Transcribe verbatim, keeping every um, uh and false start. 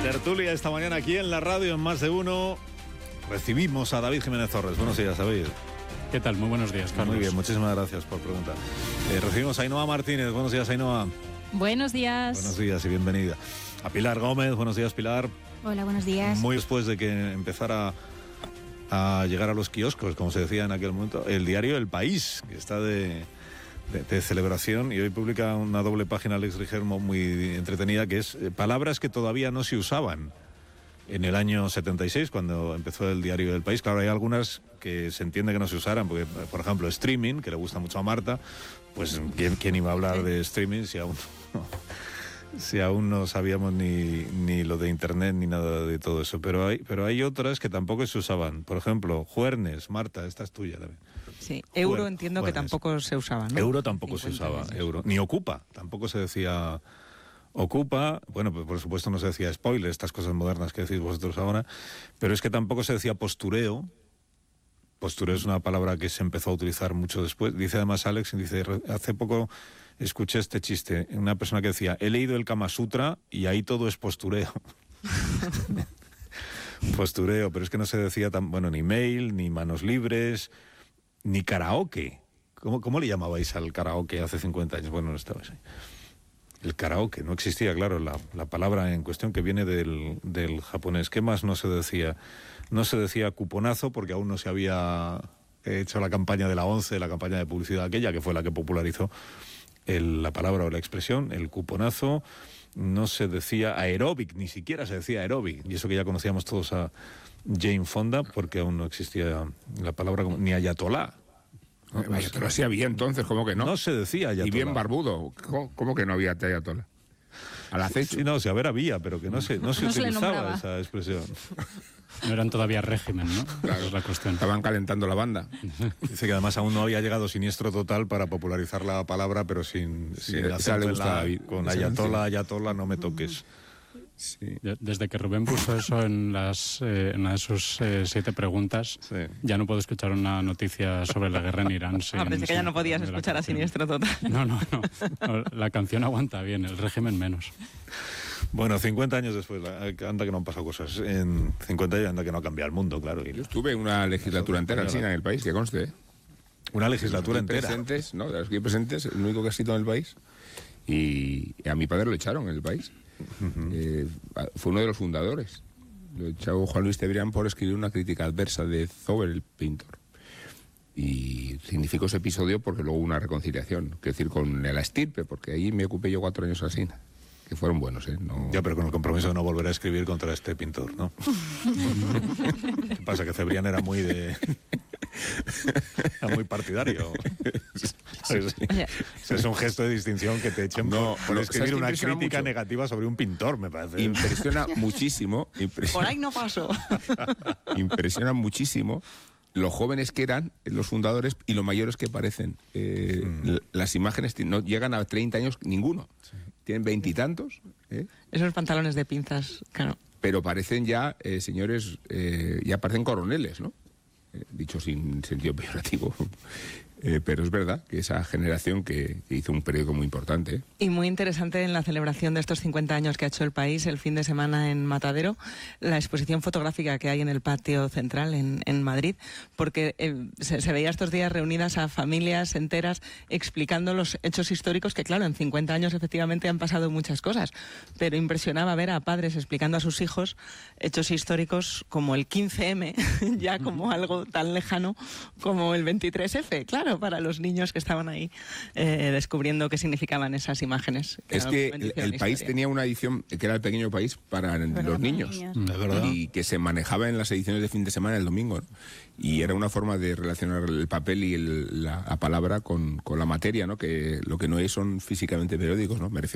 tertulia esta mañana aquí en la radio, en Más de Uno. Recibimos a David Jiménez Torres. Buenos días, David. ¿Qué tal? Muy buenos días, Carlos. Muy bien, muchísimas gracias por preguntar. Eh, recibimos a Ainhoa Martínez. Buenos días, Ainhoa. Buenos días. Buenos días y bienvenida. A Pilar Gómez. Buenos días, Pilar. Hola, buenos días. Muy después de que empezara a llegar a los kioscos, como se decía en aquel momento, el diario El País, que está de, de, de celebración, y hoy publica una doble página Alex Rigermo muy entretenida, que es eh, palabras que todavía no se usaban en el año setenta y seis, cuando empezó el diario El País. Claro, hay algunas que se entiende que no se usaran, porque, por ejemplo, streaming, que le gusta mucho a Marta, pues ¿quién, quién iba a hablar de streaming si aún no, si aún no sabíamos ni, ni lo de internet ni nada de todo eso? Pero hay, pero hay otras que tampoco se usaban. Por ejemplo, juernes. Marta, esta es tuya también. Sí, euro Juer- entiendo juernes. que tampoco se usaba, ¿no? Euro tampoco se usaba, años. euro. Ni ocupa, tampoco se decía ocupa. Bueno, pues por supuesto no se decía spoiler, estas cosas modernas que decís vosotros ahora, pero es que tampoco se decía postureo. Postureo es una palabra que se empezó a utilizar mucho después. Dice además Alex, dice, hace poco escuché este chiste, una persona que decía, he leído el Kama Sutra y ahí todo es postureo. Postureo, pero es que no se decía tan, bueno, ni mail, ni manos libres, ni karaoke. ¿Cómo, cómo le llamabais al karaoke hace cincuenta años? Bueno, no estabais ahí. El karaoke, no existía, claro, la, la palabra en cuestión, que viene del, del japonés. ¿Qué más no se decía? No se decía cuponazo porque aún no se había hecho la campaña de la ONCE, la campaña de publicidad aquella, que fue la que popularizó el, la palabra o la expresión, el cuponazo. No se decía aeróbic, ni siquiera se decía aeróbic, y eso que ya conocíamos todos a Jane Fonda, porque aún no existía la palabra como, ni ayatolá. No, no ayatolá sí había entonces, ¿cómo que no? No se decía ayatolá. Y bien barbudo, ¿cómo, cómo que no había ayatolá? Al acecho. Sí, no, sí, a ver, había, pero que no se, no se No se le utilizaba nombraba. esa expresión. No eran todavía régimen, ¿no? Claro, Es la cuestión. Estaban calentando la banda. Dice que además aún no había llegado Siniestro Total para popularizar la palabra, pero sin, Sí, sin esa acento le en gusta la- a David, con esa ayatola, canción. ayatola, no me toques. Sí. De- Desde que Rubén puso eso en, las, eh, en una de sus eh, siete preguntas, Sí. ya no puedo escuchar una noticia sobre la guerra en Irán. sin- Ah, pensé que ya sin no podías de la escuchar a canción. Siniestro Total. No, no, no, no. La canción aguanta bien, el régimen menos. Bueno, cincuenta años después, anda que no han pasado cosas. En cincuenta años anda que no ha cambiado el mundo, claro. Y Yo estuve una legislatura entera en China, en el país, que conste. ¿eh? una legislatura Aquí entera. Presentes, no, de los que hay presentes, el único que ha sido en el país. Y a mi padre lo echaron en el país. Eh, fue uno de los fundadores. Lo echó Juan Luis Cebrián por escribir una crítica adversa de Zober, el pintor. Y significó ese episodio porque luego hubo una reconciliación, es decir, con la estirpe, porque ahí me ocupé yo cuatro años así, que fueron buenos, ¿eh? No... Ya, pero con el compromiso de no volver a escribir contra este pintor, ¿no? ¿Qué pasa? Que Cebrián era muy de... era muy partidario. Sí, sí. Es un gesto de distinción que te echen No, por, por pero escribir ¿sabes qué una impresiona crítica mucho? negativa sobre un pintor, me parece. Impresiona muchísimo, Por impresiona, ahí no pasó. impresiona muchísimo lo jóvenes que eran los fundadores y lo mayores que parecen. Eh, Mm. l- Las imágenes ti- no llegan a treinta años ninguno. Tienen veintitantos, ¿eh? Esos pantalones de pinzas, claro. Pero parecen ya eh, señores, eh, ya parecen coroneles, ¿no? Eh, dicho sin sentido peyorativo. Eh, pero es verdad que esa generación que, que hizo un periódico muy importante, ¿eh? Y muy interesante en la celebración de estos cincuenta años que ha hecho el país el fin de semana en Matadero, la exposición fotográfica que hay en el patio central en, en Madrid, porque eh, se, se veía estos días reunidas a familias enteras explicando los hechos históricos que, claro, en cincuenta años efectivamente han pasado muchas cosas, pero impresionaba ver a padres explicando a sus hijos hechos históricos como el quince eme, ya como algo tan lejano como el veintitrés efe, claro, para los niños que estaban ahí eh, descubriendo qué significaban esas imágenes. Es era que una bendición el de país historia. tenía una edición que era el pequeño país para los niños. Es verdad. Y que se manejaba en las ediciones de fin de semana el domingo, ¿no? Y era una forma de relacionar el papel y el- la, la palabra con, con la materia, ¿no? Que lo que no es son físicamente periódicos, ¿no? Me refiero